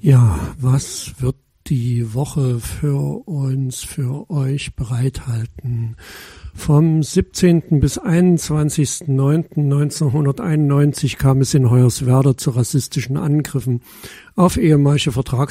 Ja, was wird die Woche für uns, für euch bereithalten? Vom 17. bis 21.09.1991 kam es in Hoyerswerda zu rassistischen Angriffen auf ehemalige Vertragspartner